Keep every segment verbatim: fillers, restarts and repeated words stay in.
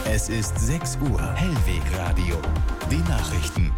Es ist sechs Uhr. Hellweg Radio. Die Nachrichten.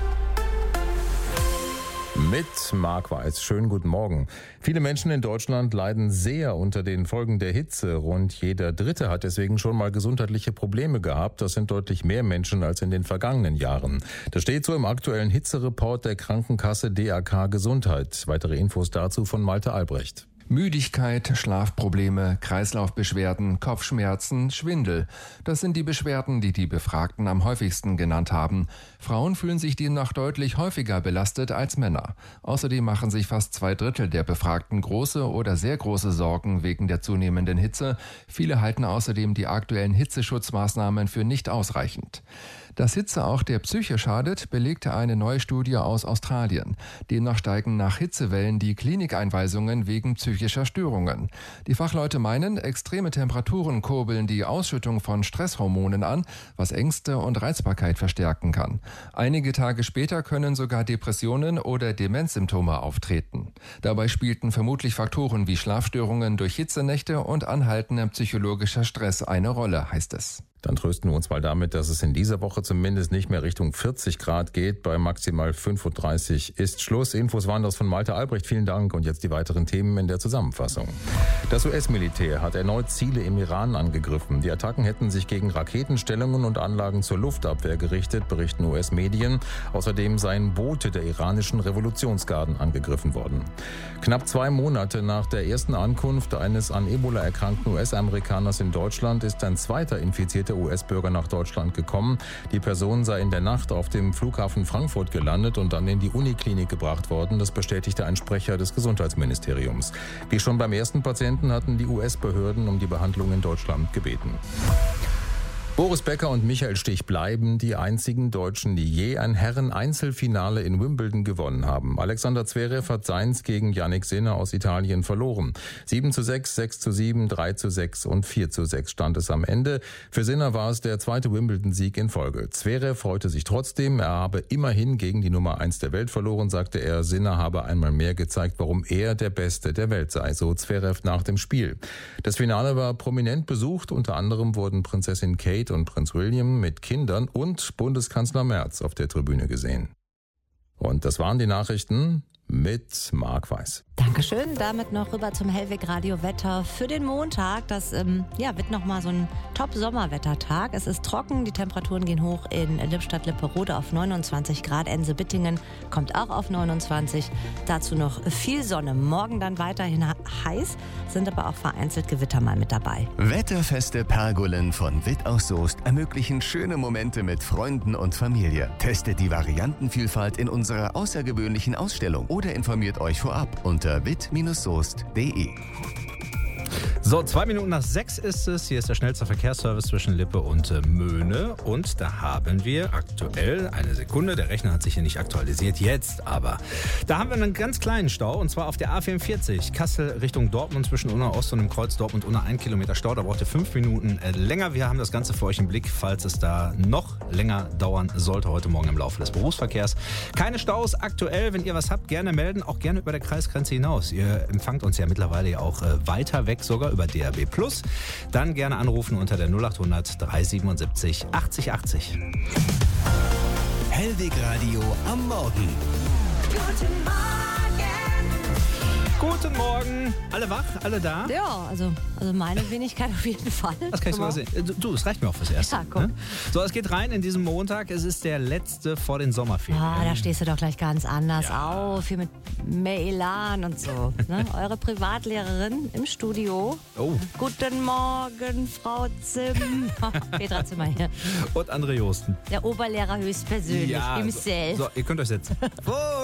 Mit Marc Weiß. Schönen guten Morgen. Viele Menschen in Deutschland leiden sehr unter den Folgen der Hitze. Rund jeder Dritte hat deswegen schon mal gesundheitliche Probleme gehabt. Das sind deutlich mehr Menschen als in den vergangenen Jahren. Das steht so im aktuellen Hitzereport der Krankenkasse D A K Gesundheit. Weitere Infos dazu von Malte Albrecht. Müdigkeit, Schlafprobleme, Kreislaufbeschwerden, Kopfschmerzen, Schwindel. Das sind die Beschwerden, die die Befragten am häufigsten genannt haben. Frauen fühlen sich demnach deutlich häufiger belastet als Männer. Außerdem machen sich fast zwei Drittel der Befragten große oder sehr große Sorgen wegen der zunehmenden Hitze. Viele halten außerdem die aktuellen Hitzeschutzmaßnahmen für nicht ausreichend. Dass Hitze auch der Psyche schadet, belegte eine neue Studie aus Australien. Demnach steigen nach Hitzewellen die Klinikeinweisungen wegen psychischer Störungen. Die Fachleute meinen, extreme Temperaturen kurbeln die Ausschüttung von Stresshormonen an, was Ängste und Reizbarkeit verstärken kann. Einige Tage später können sogar Depressionen oder Demenzsymptome auftreten. Dabei spielten vermutlich Faktoren wie Schlafstörungen durch Hitzenächte und anhaltender psychologischer Stress eine Rolle, heißt es. Dann trösten wir uns mal damit, dass es in dieser Woche zumindest nicht mehr Richtung vierzig Grad geht. Bei maximal fünfunddreißig ist Schluss. Infos waren das von Malte Albrecht. Vielen Dank. Und jetzt die weiteren Themen in der Zusammenfassung. Das U S-Militär hat erneut Ziele im Iran angegriffen. Die Attacken hätten sich gegen Raketenstellungen und Anlagen zur Luftabwehr gerichtet, berichten U S-Medien. Außerdem seien Boote der iranischen Revolutionsgarden angegriffen worden. Knapp zwei Monate nach der ersten Ankunft eines an Ebola erkrankten U S-Amerikaners in Deutschland ist ein zweiter infizierter U S-Bürger nach Deutschland gekommen. Die Person sei in der Nacht auf dem Flughafen Frankfurt gelandet und dann in die Uniklinik gebracht worden. Das bestätigte ein Sprecher des Gesundheitsministeriums. Wie schon beim ersten Patienten hatten die U S-Behörden um die Behandlung in Deutschland gebeten. Boris Becker und Michael Stich bleiben die einzigen Deutschen, die je ein Herren-Einzelfinale in Wimbledon gewonnen haben. Alexander Zverev hat seins gegen Jannik Sinner aus Italien verloren. sieben zu sechs, sechs zu sieben, drei zu sechs und vier zu sechs stand es am Ende. Für Sinner war es der zweite Wimbledon-Sieg in Folge. Zverev freute sich trotzdem. Er habe immerhin gegen die Nummer eins der Welt verloren, sagte er. Sinner habe einmal mehr gezeigt, warum er der Beste der Welt sei, so Zverev nach dem Spiel. Das Finale war prominent besucht. Unter anderem wurden Prinzessin Kate und Prinz William mit Kindern und Bundeskanzler Merz auf der Tribüne gesehen. Und das waren die Nachrichten mit Marc Weiß. Dankeschön. Damit noch rüber zum Hellweg Radio Wetter für den Montag. Das ähm, ja, wird nochmal so ein Top-Sommerwettertag. Es ist trocken, die Temperaturen gehen hoch in Lippstadt-Lipperode auf neunundzwanzig Grad. Ense-Bittingen kommt auch auf neunundzwanzig. Dazu noch viel Sonne. Morgen dann weiterhin heiß, sind aber auch vereinzelt Gewitter mal mit dabei. Wetterfeste Pergolen von Witt aus Soest ermöglichen schöne Momente mit Freunden und Familie. Testet die Variantenvielfalt in unserer außergewöhnlichen Ausstellung oder informiert euch vorab unter witt Bindestrich soest punkt de. So, zwei Minuten nach sechs ist es. Hier ist der schnellste Verkehrsservice zwischen Lippe und äh, Möhne. Und da haben wir aktuell, eine Sekunde, der Rechner hat sich hier nicht aktualisiert, jetzt aber. Da haben wir einen ganz kleinen Stau, und zwar auf der A vierundvierzig, Kassel Richtung Dortmund zwischen Unna Ost und dem Kreuz Dortmund Unna ein Kilometer Stau. Da braucht ihr fünf Minuten äh, länger. Wir haben das Ganze für euch im Blick, falls es da noch länger dauern sollte heute Morgen im Laufe des Berufsverkehrs. Keine Staus aktuell. Wenn ihr was habt, gerne melden, auch gerne über der Kreisgrenze hinaus. Ihr empfangt uns ja mittlerweile ja auch äh, weiter weg, sogar über D A B Plus. Dann gerne anrufen unter der null achthundert dreihundertsiebenundsiebzig achtzig achtzig. Hellweg Radio am Morgen. Guten Morgen. Guten Morgen. Alle wach? Alle da? Ja, also, also meine Wenigkeit auf jeden Fall. Das kann ich sogar sehen. Du, du, es reicht mir auch fürs Erste. Ja, guck. Ne? So, es geht rein in diesen Montag. Es ist der letzte vor den Sommerferien. Ah, da stehst du doch gleich ganz anders Ja. auf. Hier mit mehr Elan und so. Ne? Eure Privatlehrerin im Studio. Oh. Guten Morgen, Frau Zimm. Petra Zimmer hier. Und André Josten. Der Oberlehrer höchstpersönlich Ja, im so, Cell. so, ihr könnt euch setzen.